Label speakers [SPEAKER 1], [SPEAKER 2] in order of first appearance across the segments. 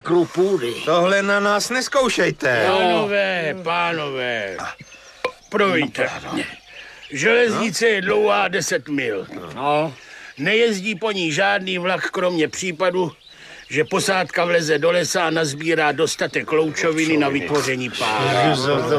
[SPEAKER 1] akru půdy.
[SPEAKER 2] Tohle na nás neskoušejte.
[SPEAKER 3] Pánové, promiňte. Železnice je dlouhá 10 mil.
[SPEAKER 1] No,
[SPEAKER 3] Nejezdí po ní žádný vlak, kromě případu, že posádka vleze do lesa a nazbírá dostatek loučoviny na vytvoření pára.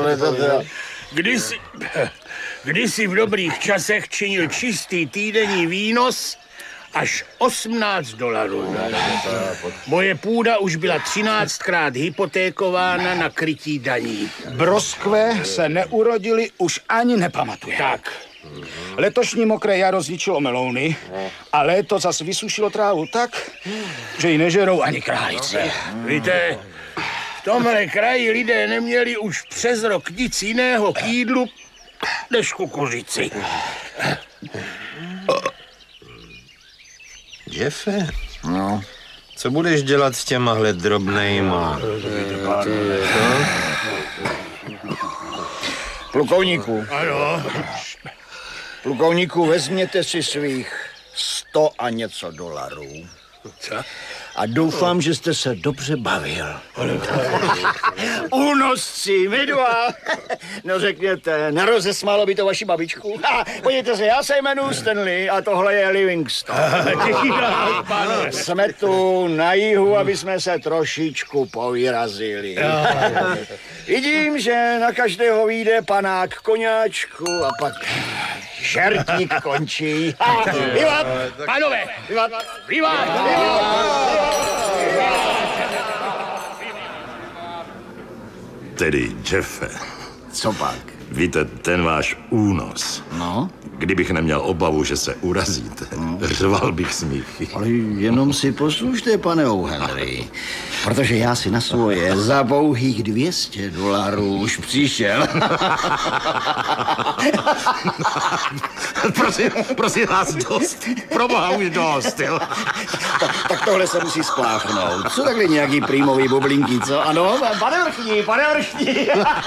[SPEAKER 3] Kdysi v dobrých časech činil čistý týdenní výnos až $18. Moje půda už byla 13krát hypotékována na krytí daní.
[SPEAKER 4] Broskve se neurodili, už ani nepamatuje.
[SPEAKER 3] Tak,
[SPEAKER 4] Letošní mokré jaro zničilo melouny a léto zas vysušilo trávu tak, že ji nežerou ani králíci.
[SPEAKER 3] víte, v tomhle kraji lidé neměli už přes rok nic jiného k jídlu než kukuřici.
[SPEAKER 2] Jeffe, no, co budeš dělat s těmahle drobnejma?
[SPEAKER 1] plukovníku.
[SPEAKER 3] Ano,
[SPEAKER 1] Plukovníku, vezměte si svých 100 a něco dolarů.
[SPEAKER 3] co?
[SPEAKER 1] A doufám, že jste se dobře bavil. Únosci, my dva. No řekněte, nerozesmálo by to vaši babičku? Podívejte se, já se jmenuji Stanley a tohle je Livingston. Jsme tu na jihu, aby jsme se trošičku povyrazili. Vidím, že na každého vyjde panák koňáčku a pak žertík končí. Vivat!
[SPEAKER 3] Pánové,
[SPEAKER 1] Vivat!
[SPEAKER 3] vivat!
[SPEAKER 5] Tedy, Jeffe,
[SPEAKER 1] Co pak?
[SPEAKER 5] víte, ten váš únos.
[SPEAKER 1] No?
[SPEAKER 5] Kdybych neměl obavu, že se urazíte, řval bych smíchy.
[SPEAKER 1] Ale jenom si poslušte, pane O'Henry, protože já si na svoje za pouhých $200 už přišel.
[SPEAKER 5] prosím vás, dost. Proboha už dost, jo.
[SPEAKER 1] Tak tohle se musí spláchnout. Co takhle nějaký prýmový bublinky, co? Ano, pane vrchní.